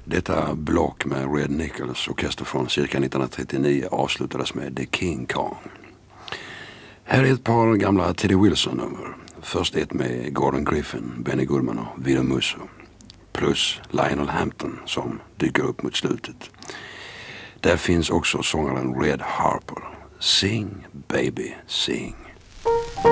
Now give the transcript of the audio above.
Detta block med Red Nichols orkester från cirka 1939 avslutades med The King Kong. Här är ett par gamla Teddy Wilson-nummer. Först ett med Gordon Griffin, Benny Goodman och Vito Musso. Plus Lionel Hampton som dyker upp mot slutet. Där finns också sångaren Red Harper. Sing, baby, sing.